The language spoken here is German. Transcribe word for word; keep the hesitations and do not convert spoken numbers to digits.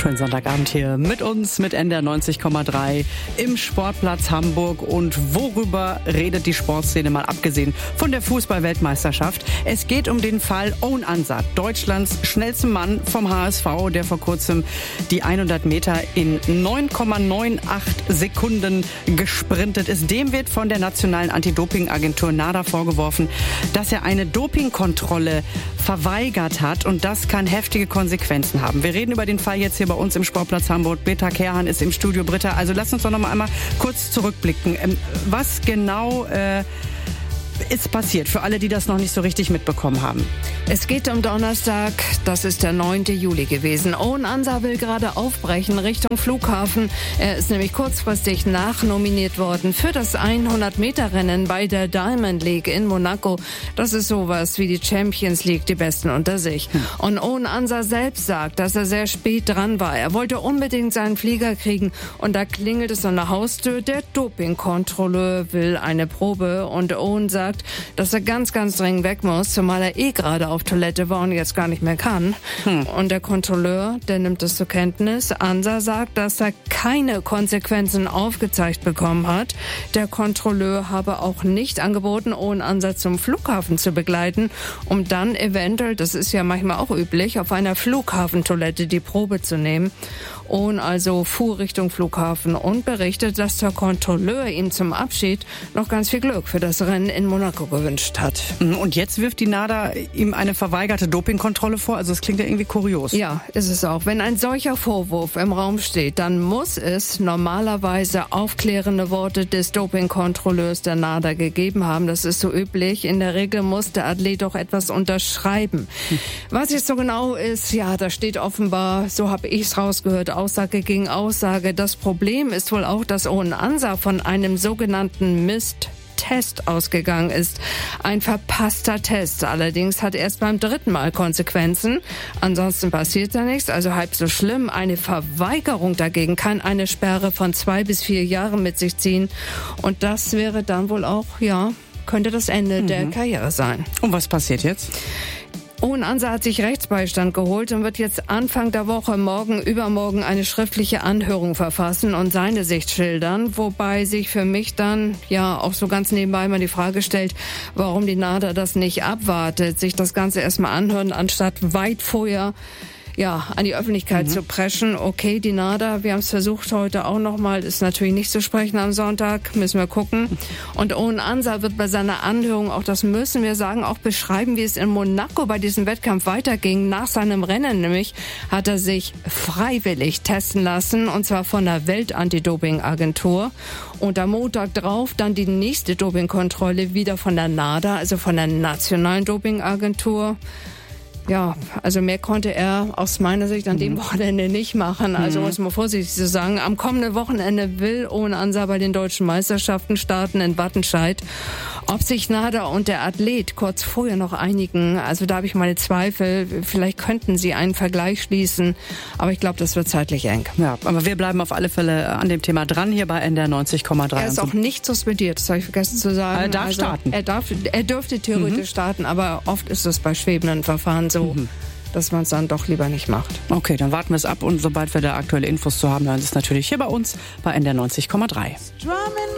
Schönen Sonntagabend hier mit uns, mit N D R neunzig Komma drei im Sportplatz Hamburg. Und worüber redet die Sportszene, mal abgesehen von der Fußball-Weltmeisterschaft? Es geht um den Fall Owen Ansah, Deutschlands schnellsten Mann vom H S V, der vor kurzem die hundert Meter in neun Komma achtundneunzig Sekunden gesprintet ist. Dem wird von der nationalen Anti-Doping-Agentur NADA vorgeworfen, dass er eine Dopingkontrolle verweigert hat, und das kann heftige Konsequenzen haben. Wir reden über den Fall jetzt hier bei uns im Sportplatz Hamburg. Britta Kerhan ist im Studio. Britta, also lass uns doch noch mal einmal kurz zurückblicken. Was genau äh, ist passiert für alle, die das noch nicht so richtig mitbekommen haben? Es geht um Donnerstag, das ist der neunte Juli gewesen. Owen Ansah will gerade aufbrechen Richtung Flughafen. Er ist nämlich kurzfristig nachnominiert worden für das hundert Meter Rennen bei der Diamond League in Monaco. Das ist sowas wie die Champions League, die Besten unter sich. Hm. Und Owen Ansah selbst sagt, dass er sehr spät dran war. Er wollte unbedingt seinen Flieger kriegen, und da klingelt es an der Haustür. Der Dopingkontrolleur will eine Probe, und Owen sagt, dass er ganz, ganz dringend weg muss, zumal er eh gerade auf Toilette war und jetzt gar nicht mehr kann. Hm. Und der Kontrolleur, der nimmt es zur Kenntnis. Ansah sagt, dass er keine Konsequenzen aufgezeigt bekommen hat. Der Kontrolleur habe auch nicht angeboten, Owen Ansah zum Flughafen zu begleiten, um dann eventuell, das ist ja manchmal auch üblich, auf einer Flughafentoilette die Probe zu nehmen. Owen also fuhr Richtung Flughafen und berichtet, dass der Kontrolleur ihm zum Abschied noch ganz viel Glück für das Rennen in Monaco gewünscht hat. Und jetzt wirft die NADA ihm eine verweigerte Dopingkontrolle vor? Also das klingt ja irgendwie kurios. Ja, ist es auch. Wenn ein solcher Vorwurf im Raum steht, dann muss es normalerweise aufklärende Worte des Dopingkontrolleurs der NADA gegeben haben. Das ist so üblich. In der Regel muss der Athlet doch etwas unterschreiben. Hm. Was jetzt so genau ist, ja, da steht offenbar, so habe ich es rausgehört, Aussage gegen Aussage. Das Problem ist wohl auch, dass Owen Ansah von einem sogenannten Mist Test ausgegangen ist. Ein verpasster Test. Allerdings hat erst beim dritten Mal Konsequenzen. Ansonsten passiert da nichts, also halb so schlimm. Eine Verweigerung dagegen kann eine Sperre von zwei bis vier Jahren mit sich ziehen. Und das wäre dann wohl auch, ja, könnte das Ende mhm. der Karriere sein. Und was passiert jetzt? Owen Ansah hat sich Rechtsbeistand geholt und wird jetzt Anfang der Woche, morgen, übermorgen eine schriftliche Anhörung verfassen und seine Sicht schildern, wobei sich für mich dann ja auch so ganz nebenbei mal die Frage stellt, warum die NADA das nicht abwartet, sich das Ganze erstmal anhören, anstatt weit vorher ja, an die Öffentlichkeit mhm. zu preschen. Okay, die NADA, wir haben es versucht heute auch nochmal, ist natürlich nicht zu sprechen am Sonntag, müssen wir gucken. Und Owen Ansah wird bei seiner Anhörung, auch das müssen wir sagen, auch beschreiben, wie es in Monaco bei diesem Wettkampf weiterging. Nach seinem Rennen nämlich hat er sich freiwillig testen lassen, und zwar von der Welt-Anti-Doping-Agentur. Und am Montag drauf dann die nächste Dopingkontrolle wieder von der NADA, also von der nationalen Dopingagentur. Ja, also mehr konnte er aus meiner Sicht an dem Wochenende nicht machen. Also muss man vorsichtig zu sagen. Am kommenden Wochenende will Owen Ansah bei den deutschen Meisterschaften starten in Wattenscheid. Ob sich NADA und der Athlet kurz vorher noch einigen, also da habe ich meine Zweifel. Vielleicht könnten sie einen Vergleich schließen, aber ich glaube, das wird zeitlich eng. Ja, aber wir bleiben auf alle Fälle an dem Thema dran hier bei N D R neunzig Komma drei. Er ist auch nicht suspendiert, das habe ich vergessen zu sagen. Er darf also, starten. Er darf, er dürfte theoretisch mhm. starten, aber oft ist es bei schwebenden Verfahren so, mhm. dass man es dann doch lieber nicht macht. Okay, dann warten wir es ab, und sobald wir da aktuelle Infos zu haben, hören Sie es natürlich hier bei uns bei N D R neunzig Komma drei.